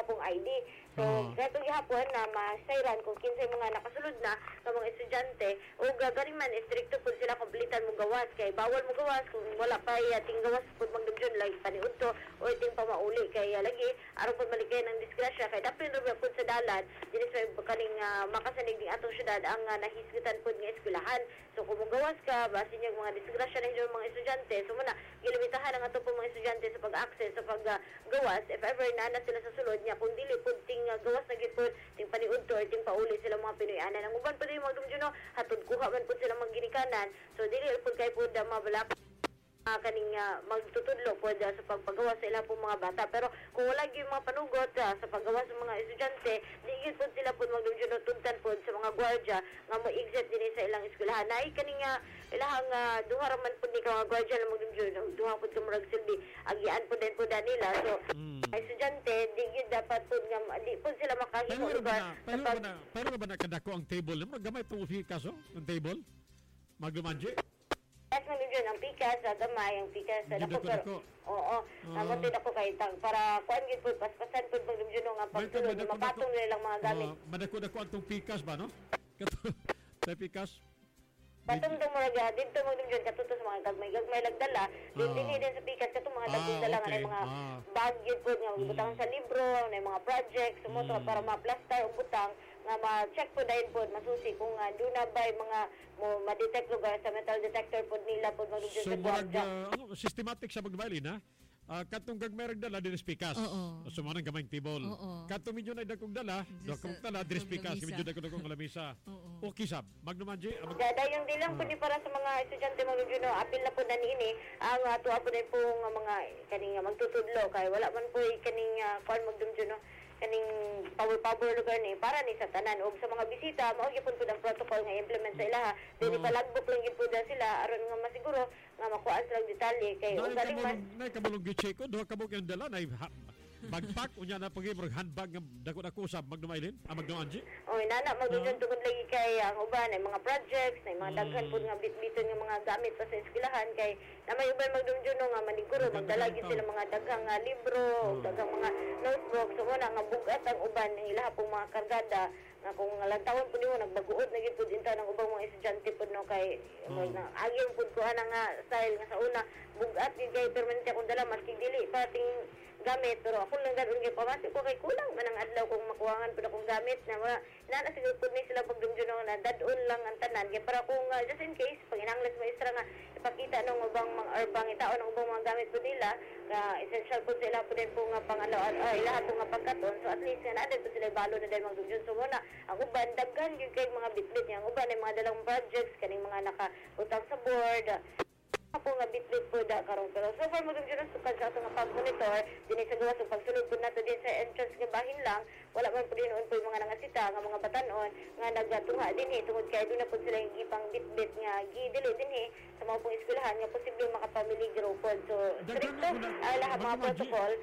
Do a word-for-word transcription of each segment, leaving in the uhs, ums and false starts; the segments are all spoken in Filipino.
mga pong I D. So, Oo. kaya itong gihapon na masayran kung kinsay mga nakasulod na ng mga estudyante o gagaling man, istrikto po sila kumplitan mo gawas. Kay bawal mo gawas kung wala pa yating gawas po magdumdun like paniud to o iting pamauli. Kaya lagi, araw po malikay ng disgrasya. Kaya dapat rin po sa dalan, dinis may kaning uh, makasanig ng atong syudad ang uh, nahisgutan po ng eskwelahan. So, kung gawas ka, basin yung mga disgrasya ng mga estudyante, so muna, gilimitahan ang ato po mga estudyante sa pag-access, sa pag-gawas, if ever na na sila sa sulod niya, kung dili po ting uh, gawas na gipod, ting paniud to, or ting pauli sila mga Pinoyanan. Ang uban po din mga dumdyo, no, hatod kuha man po sila magginikanan, so dili po kayo po da mabalak Uh, kaning uh, magtutudlo po uh, sa pagpagawa sa ilang pong mga bata. Pero kung wala yung mga panugot uh, sa paggawa sa mga estudyante, digit po sila po magdumdunod-tuntan po sa mga gwardya nga mo exit din sa ilang eskwelahan. Naay kaning uh, ilahang uh, duha raman po ni ka mga gwardya na magdumdunod, duha po ka murag silbi, agian po din po danila. So, mm. estudyante, digit dapat po nga, di po sila makahimo lugar. Pero ba na, pero ba na kadako ang table? Magamay po si kaso, ang table? Maglumanji? Yes, magdumdun ang pikas, sa gamay, ang pikas sa dako. Dako. Oo, namuntin ako kay tang para kuan gid pud paspasan pud magdumdun nga pagtulog mapatong nila lang mga gamit. Uh, madako-dako antong pikas ba no? Kato sa pikas. Patong dong mga dito magdumdun katuto sa mga gagmay gagmay lagdala, din din din sa pikas kato mga dagdag dala nga mga ah. bag gid pud nga butang sa libro, na mga projects, sumoto mm. para ma-plaster og butang nga ma-check po dahil po masusi kung uh, doon na ba mga mo ma-detect lugar sa metal detector po nila po magdumdun so, sa marag, uh, ano, systematic sa magbailin ha? Uh, katong gagmerag dala dinis pikas. So manang gamayng tibol. Katong medyo na dakong dala, dakong dala dinis pikas, medyo dakong lamisa. Okay sab. Magnumanji. Dada yung dilang po ni para sa mga estudyante magdumdun apil na po na niini ang uh, tuwa po din po nga mga kaning uh, magtutudlo kay wala man po kaning uh, kuan magdumdun no kaning power-power lugar ni para ni sa tanan og sa mga bisita mao gyud pud ang protocol nga implement sa ilaha dili pa lagbok lang gyud pud sila aron nga masiguro nga makuha sila detalye kay ug galing man nay kabulong gi-check ko duha ka buk yung dala nay bagpak unya na pagibog handbag nga dako-dako usab magdumaylin ang magdumanji oy nana magdudun tungod lagi kay ang uban ay mga projects ay mga daghan pud nga bit-biton nga mga gamit pa sa eskwelahan kay na may uban magdumdun nga maniguro magdala gyud sila mga daghang uh, libro daghang mga notebook so muna nga bugat ang uban ng ilaha pong mga kargada nga kung lantawon po nimo nagbaguot na gyud pud inta ng ubang mga estudyante pud no kay mm. na agyon pud ko ana nga style nga sa una bugat gyud kay permanente akong dala maski dili pating gamit pero ako lang dadun kay pamati ko kay kulang man ang adlaw kung makuwangan pud akong gamit na wala na siguro pud ni sila pagdumdum na dadun lang ang tanan kay para kung uh, just in case pag inanglas maestra nga ipakita nung ubang mga urbang itaon ng ubang mga gamit pud nila nga essential pud sila pud din po nga pangalaw ay lahat po nga pagkaton so at least nga na pud sila balo na dahil magdumdum so muna ang uban daghan yung kay mga bitbit niya ang uban ay mga dalang projects kaning mga nakautang sa board ako nga bitbit po da karon pero so far mo dun sukad sa atong pag-monitor dinhi sa gawas ug pagsulod po nato din sa entrance nga bahin lang wala man po din noon po yung mga nangasita nga mga batanon nga nagatunga dinhi tungod kay doon na po sila yung gipang bitbit nga gidili dinhi sa mga pong eskwelahan nga posible makapamiligro po so stricto ay lahat mga protocol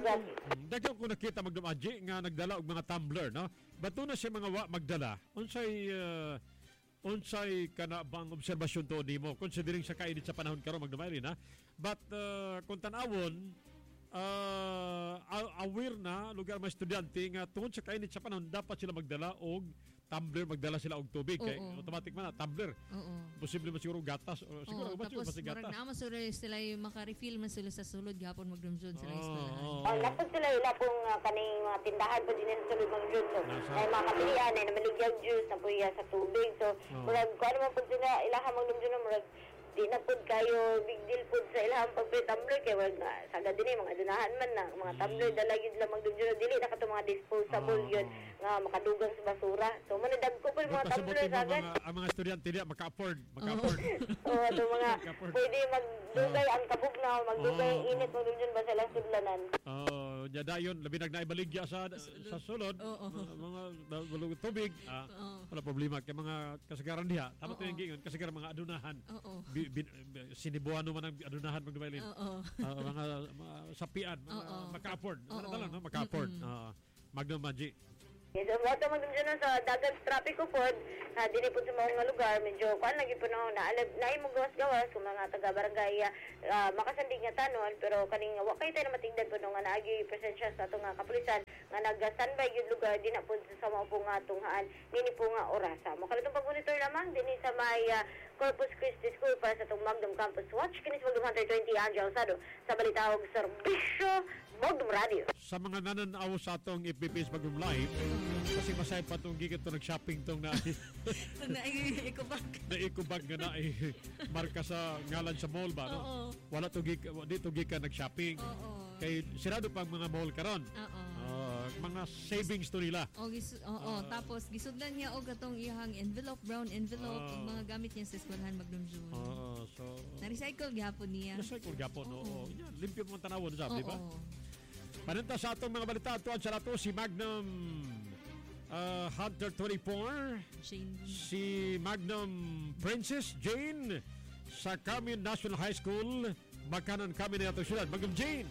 daghan ko nakita magdumaji nga nagdala og mga tumbler no bato na siya mga wa magdala unsay uh, unsay kana bang obserbasyon to nimo considering sa kainit sa panahon karon magdumaylin ha but uh, kung tan-awon uh, aware na lugar mga estudyante nga tungod sa kainit sa panahon dapat sila magdala og tumbler magdala sila og tubig kay automatic man na tumbler posible man siguro gatas o siguro ba siguro basta gatas tapos na sila sila maka-refill man sila sa sulod gapon magdumdum sila oh, eskwelahan oh, oh. Lapod sila ila pong uh, kaning mga tindahan po din sa sulod magdumdum so ay mga kapilian ay namaligyaw juice na po sa tubig so oh. Murag kung ano man po sila ilaha magdumdum murag di na pud kayo big deal pud sa ilahang pagpe-tumbler kay wag nga sagad dinhi mga dunahan man na mga tumbler dala gid lang magdumdum dili na kato mga disposable oh. Yun nga makadugang sa basura so man dagko pud mga tumbler sagad ang mga estudyante di maka-afford maka-afford oh so mga pwede magdugay ang kabugnaw magdugay ang init magdumdum ba sa sudlanan oh nya dayon labi nag naibaligya sa sa sulod mga balug tubig wala problema kay mga kasagaran diha tama to yung gingon kasagaran mga adunahan bin, sinibuano man ang adunahan magdumaylin. Uh, mga, mga sapian, mga maka-afford. Ano lang, no? Maka-afford. Uh, Magdum Manji. Yes, so, wato magdum dyan sa dagat trapiko po, na dili po sa mga lugar medyo kuan lagi po no naalab naay mo gawas-gawas kung mga taga barangay uh, makasandig nga tanon pero kaning wa kay tayo na matigdan po no nga naagi presensya sa atong nga kapulisan nga nag-standby gyud lugar di na po sa mga po nga tunghaan nini po nga orasa mo kalutong pag-monitor lamang dinhi sa may uh, Corpus Christi School para sa itong Magnum Campus Watch kinis Magnum one twenty Angel Sado sa balitahog serbisyo Magnum Radio. Sa mga nananaw sa atong F B P S Magnum Live, kasi masaya pa itong gigit ito nag-shopping itong na Itong na ikubag. na ikubag nga na ay marka sa ngalan sa mall ba, no? Oo. Wala to gig, dito gig ka nag-shopping. Oo. Kay sirado pa ang mga mall karon. Oo. Uh, mga savings to nila. O, gis- oo, Ah. tapos gisudlan niya og atong iyang envelope, brown envelope, Ah. ug mga gamit niya sa eskwelahan Magnum June. Uh, so, Na-recycle gyapon niya. recycle gapon, Oo. oo. Yan, limpyo mo tanawon, sabi, di ba? Oo. Pananta sa atong mga balita, tuwan sa nato si Magnum uh, Hunter twenty-four, Shane. si Magnum Princess Jane sa Carmen National High School, magkanan kami na itong syudad. Magnum Jane!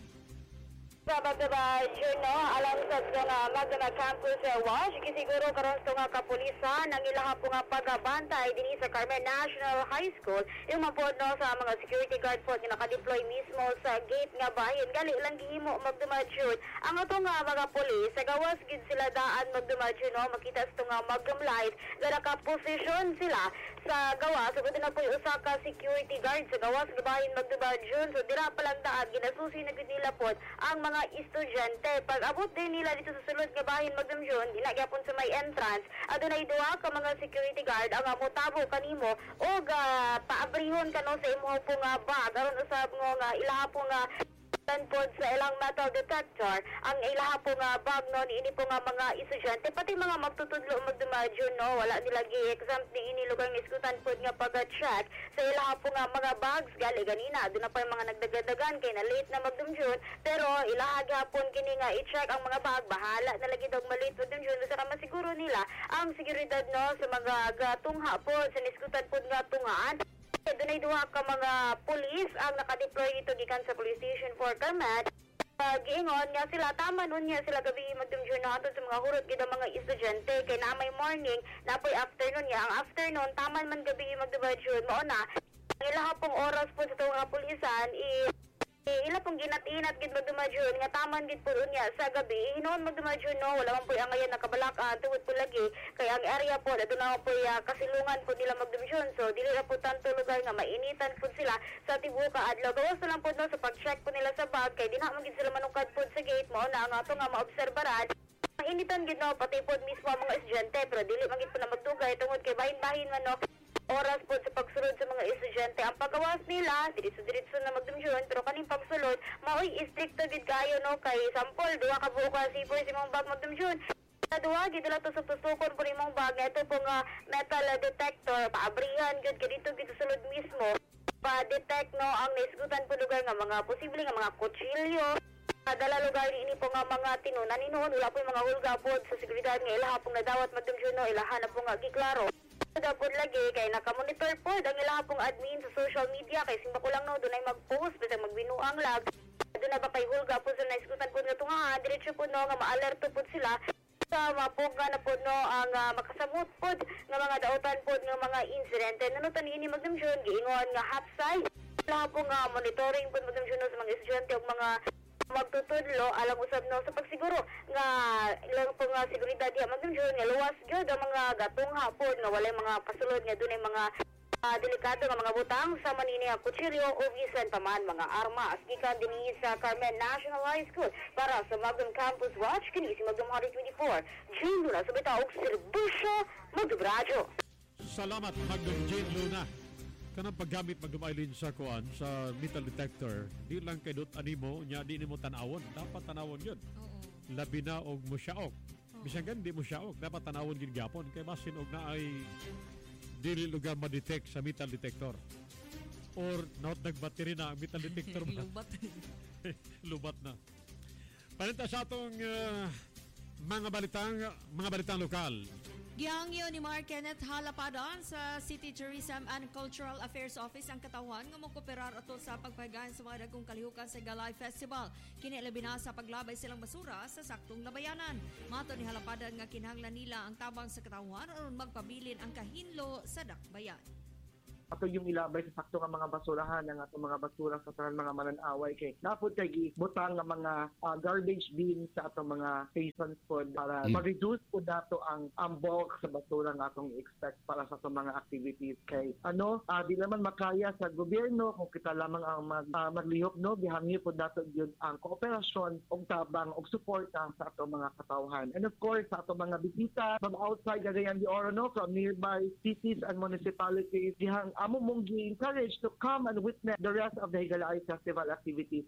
Sa magdaba, yun no, alam sa nga magdaba campus sa Wash, kisiguro karon sa nga kapulisan, ang ilaha po nga pagabantay din sa Carmen National High School, yung mapod no sa mga security guard po nga nakadeploy mismo sa gate nga bahin. Gali lang gihimo magdumadsyon. Ang ato nga mga pulis, sa gawas gid sila daan magdumadsyon no, makita sa nga Magnum Light, nga nakaposisyon sila sa gawas. So, na po yung usa ka security guard sa gawas nga bahin magdumadsyon. So, dira pa lang daan, ginasusi na gid nila po ang mga mga estudyante. Pag abot din nila dito sa sulod nga bahin magdamjon, ginagapon sa may entrance, adunay duha ka mga security guard ang mutabo kanimo o ga paabrihon kano sa imo po nga bag aron usab ngo nga ilaha po nga tanpod sa ilang metal detector ang ilaha po nga bag no niini po nga mga estudyante pati mga magtutudlo magdumadyon no wala nila gi-exempt ni ini lugar nga iskutan pod nga pag-check sa ilaha po nga mga bags gali ganina doon na pa yung mga nagdagadagan kay na late na magdumdyon pero ilaha gyapon kini nga i-check ang mga bag bahala na lagi daw malate magdumdyon sa kama siguro nila ang seguridad no sa mga gatungha po sa niskutan pod nga tungaan. Dunay duha ka mga pulis ang nakadeploy ito gikan sa Police Station for Carmen. Uh, giingon nga sila tama nun niya sila gabi magdumdyon na ato sa mga hurot gid ang mga estudyante kay na may morning napoy afternoon niya ang afternoon taman man gabi magdumdyon mao na ang ilaha pong oras po sa mga pulisan i Eh, ila pong ginat-inat gid magdumadyon nga taman gid po niya sa gabi hinuon magdumadyon no wala man po ang ngayon nakabalak-an tungod po lagi kay ang area po adto na po ya kasilungan po nila magdumadyon so dili ra po tanto lugar nga mainitan po sila sa tibuka adlaw gawas na lang po no sa pag-check po nila sa bag kay di na man gid sila manukad po sa gate mo na ang ato nga maobserbaran mainitan gid no pati po mismo ang mga estudyante pero dili man gid po na magdugay tungod kay bahin-bahin man no oras po sa pagsulod sa mga estudyante. Ang paggawas nila, diritso-diritso na magdumsyon, pero kaning pagsulod, maoy istrikto gid kayo no kay sampol, duha ka buka sipor sa imong bag magdumsyon. Sa duha gid la to sa tusukon po imong bag, ito po nga metal detector, paabrihan gid kay dito gid sulod mismo. Pa-detect no ang naisgutan po lugar nga mga posible nga mga kutsilyo. Dala lugar ini po nga mga tinunan inuon wala po yung mga hulga po sa seguridad nga ilaha pong nadawat magdumsyon no ilaha na po nga giklaro. Dapod lagi kay nakamonitor po ang ilaha pong admin sa social media kay simba ko lang no dunay mag-post basta magbinuang lag doon na ba kay hulga po sa naiskutan po nga tunga diretso po no nga ma-alerto po sila sa mapuga na po no ang uh, makasamot po nga mga dautan po nga mga insidente nanutan ini magdumsyon giingon nga hapsay laha po nga monitoring po magdumsyon no sa mga estudyante ug mga magtutudlo alang usab no sa pagsiguro nga ilang po nga seguridad diha magdumdyon nga luwas gyud ang mga gatong hapon nga walay mga pasulod nga dunay mga uh, delikado nga mga butang sa manini nga kutsilyo o bisan pa man mga armas gikan dinhi sa Carmen National High School para sa Magnum Campus Watch kini si Magnum one twenty-four Jane Luna sa bitaog serbisyo magdubradyo. Salamat Magnum Jane Luna. Kanang paggamit magdumailin sa kuan sa metal detector, di lang kay dot animo nya di nimo tan-awon, dapat tan-awon yun. Oo. Labi na og mo siyaok. Bisan gan di mo siyaok, dapat tan-awon gid gyapon kay basin og naay dili lugar ma-detect sa metal detector. Or not nagbattery na ang metal detector ba? Lubat. Lubat na. Panita sa atong uh, mga balitang mga balitang lokal. Gihangyo ni Mark Kenneth Halapadan sa City Tourism and Cultural Affairs Office ang katawan nga mokoperar ato sa pagpahigayon sa mga dagkong kalihukan sa Galay Festival. Kini labi na sa paglabay silang basura sa saktong labayanan. Mato ni Halapadan nga kinahanglan nila ang tabang sa katawan aron magpabilin ang kahinlo sa dakbayan. Ato yung ilabay sa sakto nga mga basurahan ng ato mga basura sa tanan mga mananaway kay napod kay gibutang nga mga uh, garbage bin sa ato mga stations pod para mm. ma-reduce po dato ang ang bulk sa basura nga atong expect para sa ato mga activities kay ano uh, di naman makaya sa gobyerno kung kita lamang ang mag, uh, maglihok no bihangi po dato gyud ang kooperasyon og tabang og suporta sa ato mga katawhan and of course sa ato mga bisita from outside Cagayan de Oro no from nearby cities and municipalities dihang amo mong gi-encourage to come and witness the rest of the Higalay Festival activities.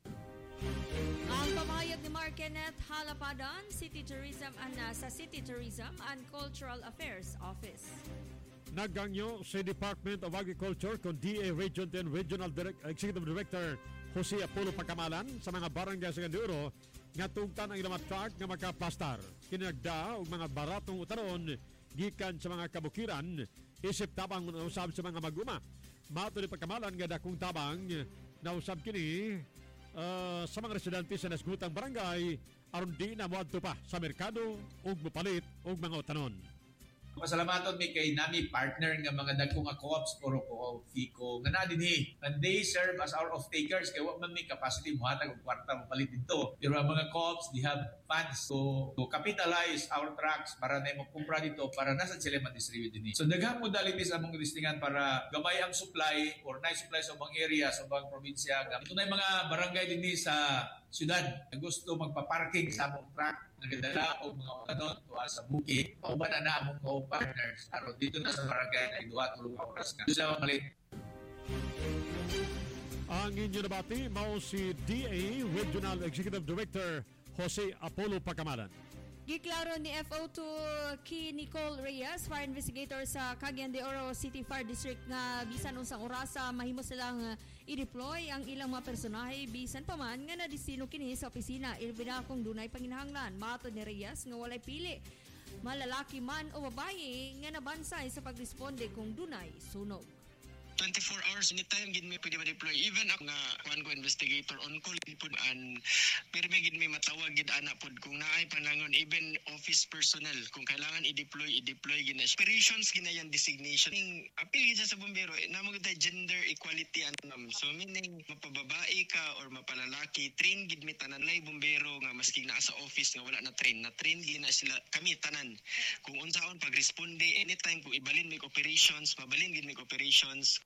Ang pamahayag ni Mark Kenneth Halapadan, City Tourism and uh, sa City Tourism and Cultural Affairs Office. Nagangyo sa Department of Agriculture kung D A Region ten Regional Direct, Executive Director Jose Apollo Pacamalan sa mga barangay sa Ganduro nga tungtan ang ilang truck nga makaplastar. Kinagda og mga baratong utanon gikan sa mga kabukiran isip tabang nausab sa mga maguma. Mato ni Pagkamalan nga dakong tabang nausab kini uh, sa mga residente sa nasgutang barangay aron di na moadto pa sa merkado ug mopalit og mga utanon. Pasalamaton mi kay nami partner nga mga dagkong nga co-ops or co-op Fico nga na dinhi and they serve as our off-takers kay wa man mi capacity mohatag og kwarta mopalit dito pero ang mga co-ops they have funds to, to capitalize our trucks para na mo kumpra dito para nasa sila ma-distribute dinhi. So daghang modalities among listingan para gamay ang supply or na supply sa ubang area sa ubang probinsya. Ito na yung mga barangay dinhi sa syudad na gusto magpa-parking sa among truck nagadala o mga kanon tuwa sa bukid pauban na na among co-partners aron dito na sa barangay na iduha tulong oras nga sa malit. Ang inyo nabati mao si D A Regional Executive Director Jose Apollo Pacamalan. Giklaro ni F O two Key Nicole Reyes, fire investigator sa Cagayan de Oro City Fire District nga bisan unsang orasa mahimo silang uh, i-deploy ang ilang mga personahe bisan pa man nga nadistino kini sa opisina ilbina kung dunay panginahanglan. Mato ni Reyes nga walay pili malalaki man o babae nga nabansay sa pagresponde kung dunay sunog. twenty-four hours anytime gid may pwede ma-deploy even ako nga kuan ko investigator on call gid pud an pero may gid may matawag gid ana pud kung naay panangon even office personnel kung kailangan i-deploy i-deploy gid na operations gid na yan designation ning apil gid sa bombero namo gid gender equality anam so meaning mapababae ka or mapalalaki train gid mi tanan lay bombero nga maski naa sa office nga wala na train na train gid na sila kami tanan kung unsaon pag-responde anytime kung ibalin may operations mabalin gid may operations.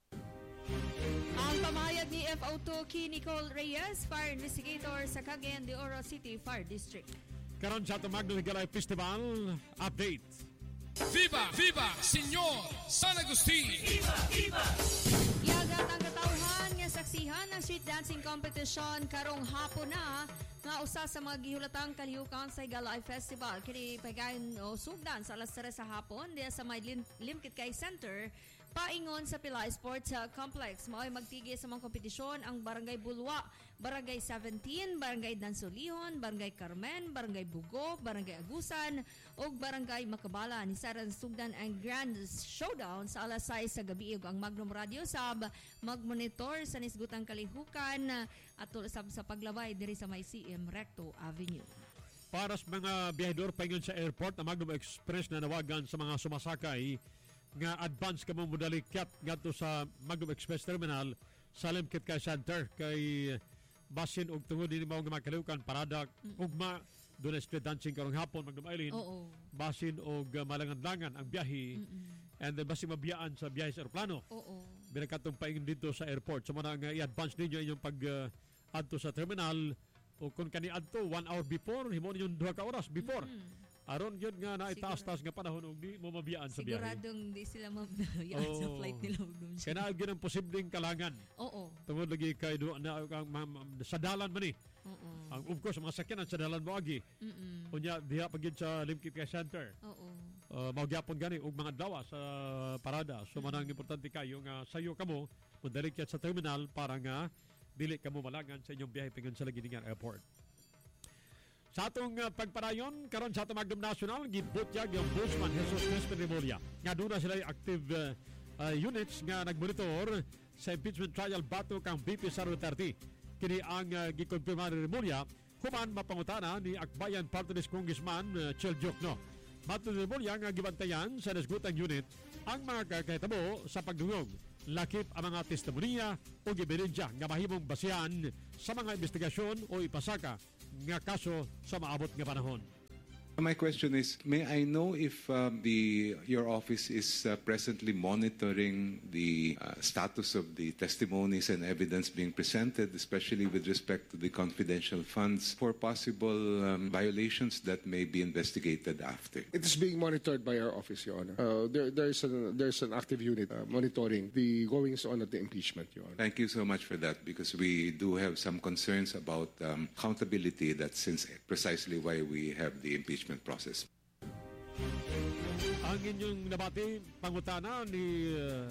Ang pamahayag ni F O two Key Nicole Reyes, fire investigator sa Cagayan de Oro City Fire District. Karon sa Magno Higalay Festival update. Viva! Viva! Senyor San Agustin! Viva! Viva! Yagat ang katawhan nga saksihan ng street dancing competition karong hapon na nga usa sa mga gihulatang kalihukan sa Higalay Festival. Kini pagayon o sugdan sa alas tres sa hapon diya sa may Lim- Limkit Kay Center paingon sa Pilay Sports Complex. Mao'y magtigi sa mga kompetisyon ang Barangay Bulwa, Barangay seventeen, Barangay Dansolihon, Barangay Carmen, Barangay Bugo, Barangay Agusan, ug Barangay Makabala. Ni Saran sugdan ang Grand Showdown sa alas sais sa gabi ug ang Magnum Radio Sab magmonitor sa nisgutang kalihukan at sab sa paglabay diri sa may C M Recto Avenue. Para sa mga biyahedor paingon sa airport, ang Magnum Express na nawagan sa mga sumasakay nga advance ka mo modalikyat ngadto sa Magnum Express Terminal sa Limkit Kay Center kay basin og tungod dinhi mao nga makalihukan parada ugma doon street dancing karong hapon Magnum Island. Oo. Basin og uh, malangan-langan ang biyahe. Mm-mm. And then basin mabiyaan sa biyahe sa aeroplano. Oo. Binakatong paingon dito sa airport. So man nga i-advance ninyo inyong pag uh, adto sa terminal o kung kani adto one hour before himo ninyong duha ka oras before. Mm-hmm. Aron yun nga na itaas-taas nga panahon og di mo mabiyaan sa biyahe. Siguradong di sila mabiyaan oh, sa flight nila. Kaya na yun ang posibleng kalangan. Oo. Tungod lagi kay do, na, ang, ma, ma, sa dalan man eh. Oo. Ang, of course, mga sakyanan sa dalan mo agi. Mm-mm. Kunya, diha pagin sa Limkit Kay Center. Oo. Uh, Magyapon gani og mga dawa sa parada. So manang importante kayo nga sayo kamo mudalikyat sa terminal para nga dili kamo malangan sa inyong biyahe pingon sa Laginingan Airport. Sa atong uh, pagparayon, karon sa atong Magdum National, gibutyag yung Busman Jesus Crispin Remulla. Nga doon na sila active uh, uh, units nga nagmonitor sa impeachment trial bato kang V P Sara Duterte. Kini ang uh, gikonfirma ni Remulla, human mapangutana ni Akbayan Party List Congressman uh, Chel Diokno. Bato ni Remulla nga gibantayan sa nasgutang unit ang mga kakahitabo sa pagdungog. Lakip ang mga testimonya o ebidensya nga mahimong basihan sa mga investigasyon o ipasaka nga kaso sa maabot nga panahon. My question is, may I know if um, the your office is uh, presently monitoring the uh, status of the testimonies and evidence being presented, especially with respect to the confidential funds, for possible um, violations that may be investigated after? It is being monitored by our office, Your Honor. Uh, there, there is an, there's an active unit uh, monitoring the goings on of the impeachment, Your Honor. Thank you so much for that, because we do have some concerns about um, accountability. That's since precisely why we have the impeachment process. Ang inyong nabati, pangutana ni uh,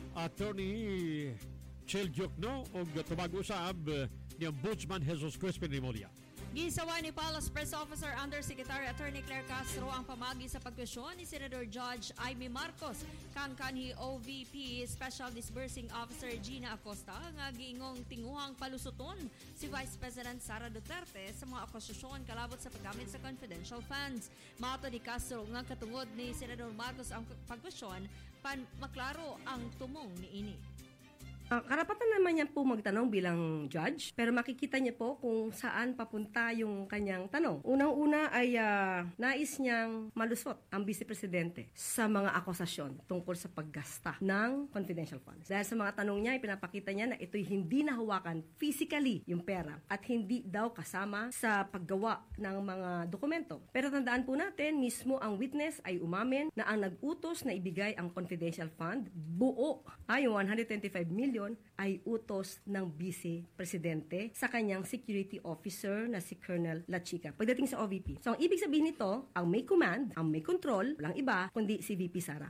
Attorney Chel Diokno o tumag-usab uh, ni Ombudsman Jesus Crispin Remulla. Gisawa ni Palace Press Officer Undersecretary Attorney Claire Castro ang pamagi sa pagkwestiyon ni Senator Judge Amy Marcos kang kanhi O V P Special Disbursing Officer Gina Acosta nga giingong tinguhang palusuton si Vice President Sara Duterte sa mga akusasyon kalabot sa paggamit sa confidential funds. Mato ni Castro nga katungod ni Senator Marcos ang pagkwestiyon pan maklaro ang tumong ni ini. Uh, karapatan naman niya po magtanong bilang judge, pero makikita niya po kung saan papunta yung kanyang tanong. Unang-una ay uh, nais niyang malusot ang Vice Presidente sa mga akusasyon tungkol sa paggasta ng confidential funds. Dahil sa mga tanong niya, ipinapakita niya na ito'y hindi nahawakan physically yung pera at hindi daw kasama sa paggawa ng mga dokumento. Pero tandaan po natin, mismo ang witness ay umamin na ang nag-utos na ibigay ang confidential fund, buo, ay yung one hundred twenty-five million ay utos ng Vice Presidente sa kanyang security officer na si Colonel La Chica pagdating sa O V P. So, ang ibig sabihin nito, ang may command, ang may control, walang iba, kundi si V P Sara.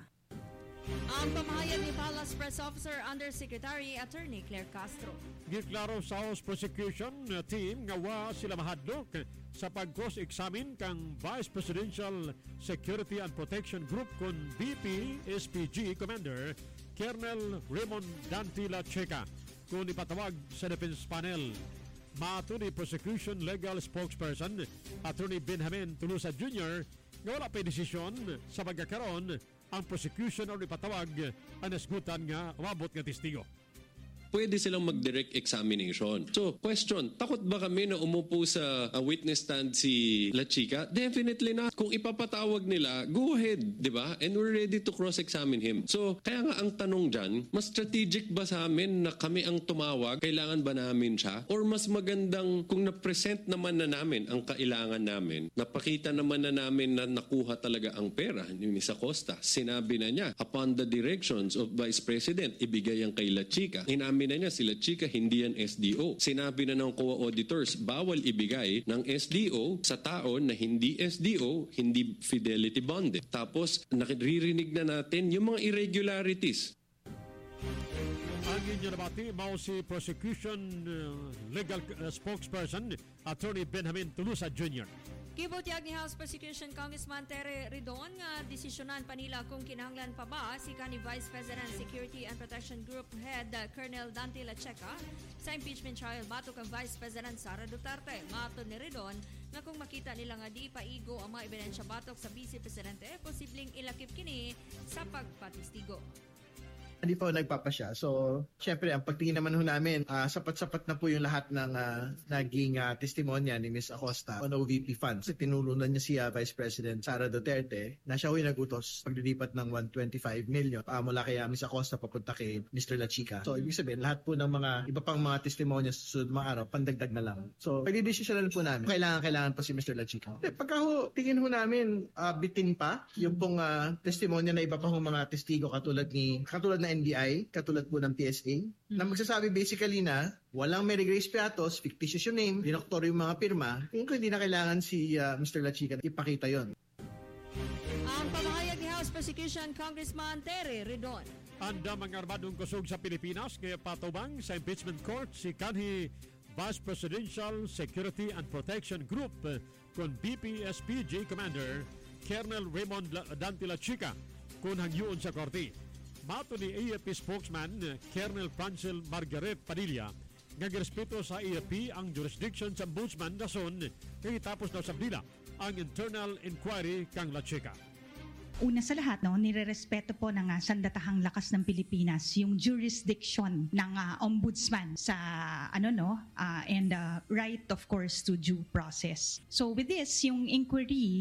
Ang pamahayag ni Palace Press Officer Undersecretary Attorney Claire Castro. Giklaro sa House Prosecution team nga wa sila mahadlok sa pag-cross-examine kang Vice Presidential Security and Protection Group kon V P S P G Commander Colonel Raymond Dante La Chica kung ipatawag sa defense panel. Mato ni Prosecution Legal Spokesperson Attorney Benjamin Tulusa Junior nga wala pa desisyon sa pagkakaroon ang prosecution o ipatawag ang nasgutan nga umabot nga testigo. Pwede silang mag-direct examination. So, question, takot ba kami na umupo sa uh, witness stand si La Chica? Definitely not. Kung ipapatawag nila, go ahead, di ba? And we're ready to cross-examine him. So, kaya nga ang tanong dyan, mas strategic ba sa amin na kami ang tumawag? Kailangan ba namin siya? Or mas magandang kung na-present naman na namin ang kailangan namin, napakita naman na namin na nakuha talaga ang pera ni Miz Acosta. Sinabi na niya, upon the directions of Vice President, ibigay ang kay La Chica. Inamin na niya sila Chica, hindi yan S D O. Sinabi na ng C O A auditors, bawal ibigay ng S D O sa taon na hindi S D O, hindi fidelity bonded. Tapos, nakiririnig na natin yung mga irregularities. Ang inyo nabati, mao si Prosecution uh, Legal uh, Spokesperson Attorney Benjamin Tulusa Junior Gibutyag ni House Prosecution Congressman Tere Ridon nga desisyonan pa nila kung kinahanglan pa ba si kanhi Vice President Security and Protection Group Head uh, Colonel Dante La Chica sa impeachment trial bato kang Vice President Sara Duterte. Mato ni Ridon nga kung makita nila nga di paigo ang mga ebidensya batok sa Vice Presidente, posibleng ilakip kini sa pagpatistigo. Hindi po nagpapasya. So, syempre, ang pagtingin naman ho namin, uh, sapat-sapat na po yung lahat ng uh, naging uh, testimonya ni Miz Acosta on O V P funds. Tinulunan niya si uh, Vice President Sara Duterte na siya ho yung nagutos paglilipat ng one hundred twenty-five million uh, mula kay uh, Miz Acosta papunta kay Mister La Chica. So, ibig sabihin, lahat po ng mga iba pang mga testimonya sa susunod mga araw, pandagdag na lang. So, pagdidesisyonan po namin, kailangan-kailangan pa si Mister La Chica. Eh, pagka ho, tingin ho namin, uh, bitin pa yung pong uh, testimonya na iba pa ho mga testigo katulad ni katulad na N B I, katulad po ng P S A, mm-hmm. na magsasabi basically na walang Mary Grace Piatos, fictitious yung name, dinoktor yung mga pirma, tingin ko hindi na kailangan si uh, Mister La Chica ipakita yon. Ang pamahayag ni House Prosecution Congressman Tere Ridon. Anda mga armadong kusog sa Pilipinas kaya patubang sa impeachment court si kanhi Vice Presidential Security and Protection Group kon B P S P J Commander Colonel Raymond Dante Lachica kun hangyoon sa korte. Mato ni A F P spokesman Colonel Francel Margaret Padilla nga girespeto sa A F P ang jurisdiction sa ombudsman rason kay tapos daw sa bila ang internal inquiry kang Lachica. Una sa lahat, no, nirerespeto po ng uh, Sandatahang Lakas ng Pilipinas yung jurisdiction ng uh, ombudsman sa ano no uh, and uh, right of course to due process. So with this, yung inquiry